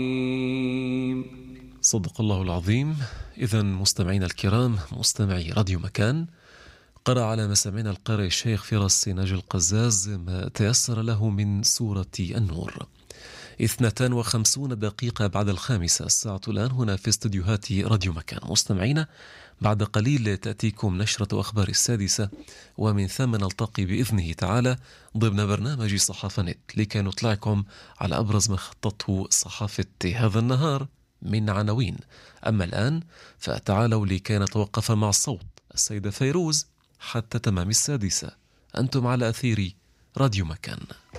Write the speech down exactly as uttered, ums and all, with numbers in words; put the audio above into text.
صدق الله العظيم. إذن مستمعين الكرام، مستمعي راديو مكان، قرأ على مسامعنا القارئ الشيخ فراس ناجي القزاز ما تيسر له من سورة النور. اثنتان وخمسون دقيقة بعد الخامسة، الساعة الآن هنا في استديوهات راديو مكان. مستمعينا، بعد قليل تأتيكم نشرة أخبار السادسة، ومن ثم نلتقي بإذنه تعالى ضمن برنامج صحافة نت لكي نطلعكم على أبرز ما خطته صحافة هذا النهار من عناوين. أما الآن فتعالوا لكي نتوقف مع الصوت السيدة فيروز حتى تمام السادسة. أنتم على أثير راديو مكان.